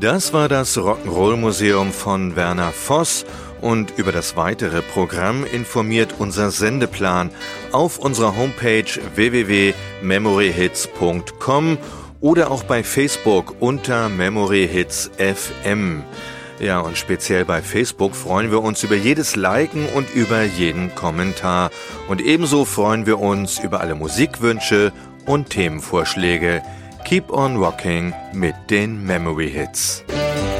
Das war das Rock'n'Roll-Museum von Werner Voss und über das weitere Programm informiert unser Sendeplan auf unserer Homepage www.memoryhits.com oder auch bei Facebook unter Memory Hits FM. Ja, und speziell bei Facebook freuen wir uns über jedes Liken und über jeden Kommentar. Und ebenso freuen wir uns über alle Musikwünsche und Themenvorschläge. Keep on rocking mit den Memory Hits.